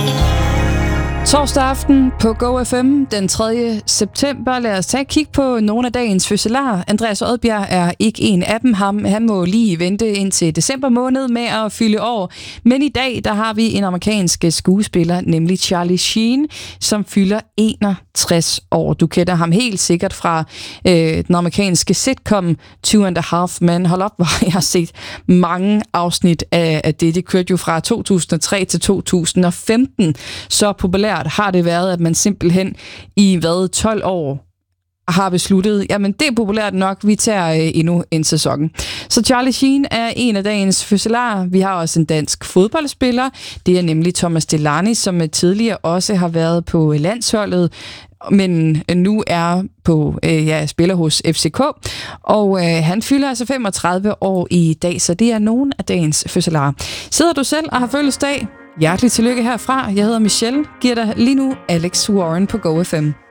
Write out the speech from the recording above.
Torsdag aften på GoFM den 3. september. Lad os tage et kig på nogle af dagens fødselarer. Andreas Odbjerg er ikke en af dem. Han må lige vente indtil december måned med at fylde år. Men i dag, der har vi en amerikansk skuespiller, nemlig Charlie Sheen, som fylder 61 år. Du kender ham helt sikkert fra den amerikanske sitcom Two and a Half Men. Hold op, hvor jeg har set mange afsnit af det. Det kørte jo fra 2003 til 2015. Så populært har det været, at man simpelthen i 12 år har besluttet, jamen det er populært nok, vi tager endnu en sæson. Så Charlie Sheen er en af dagens fødselarer. Vi har også en dansk fodboldspiller. Det er nemlig Thomas Delaney, som tidligere også har været på landsholdet, men nu er på spiller hos FCK, og han fylder altså 35 år i dag, så det er nogen af dagens fødselarer. Sidder du selv og har fødselsdag? Hjertelig tillykke herfra. Jeg hedder Michelle. Giver dig lige nu Alex Warren på GoFM.